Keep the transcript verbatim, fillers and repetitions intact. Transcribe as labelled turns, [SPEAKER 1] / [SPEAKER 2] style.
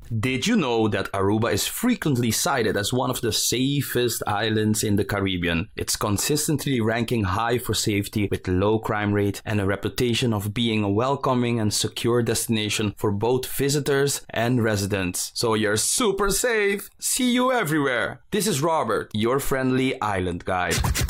[SPEAKER 1] Did you know that Aruba is frequently cited as one of the safest islands in the Caribbean? It's consistently ranking high for safety with low crime rate and a reputation of being a welcoming and secure destination for both visitors and residents. So you're super safe. See you everywhere. This is Robert, your friendly island guide.